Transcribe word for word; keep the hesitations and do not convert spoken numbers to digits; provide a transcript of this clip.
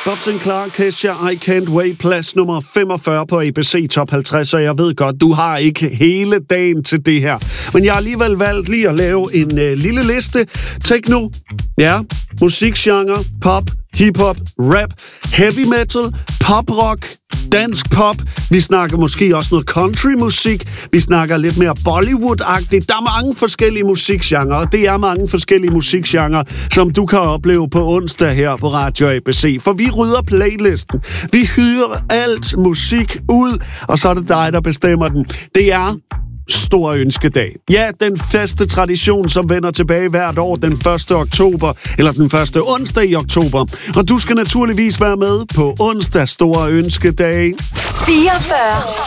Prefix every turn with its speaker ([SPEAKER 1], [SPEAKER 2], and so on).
[SPEAKER 1] Bob Sinclair, Kesha, I Can't Wait, plads nummer femogfyrre på A B C Top halvtreds, og jeg ved godt, du har ikke hele dagen til det her. Men jeg har alligevel valgt lige at lave en øh, lille liste. Techno, ja, musikgenre, pop, hip-hop, rap, heavy metal, pop-rock, dansk pop. Vi snakker måske også noget country-musik. Vi snakker lidt mere Bollywood-agtigt. Der er mange forskellige musikgenrer, og det er mange forskellige musikgenrer, som du kan opleve på onsdag her på Radio A B C. For vi rydder playlisten. Vi hyrer alt musik ud, og så er det dig, der bestemmer den. Det er Stor Ønskedag. Ja, den faste tradition, som vender tilbage hvert år den første oktober, eller den første onsdag i oktober. Og du skal naturligvis være med på onsdag Stor Ønskedag.
[SPEAKER 2] fireogfyrre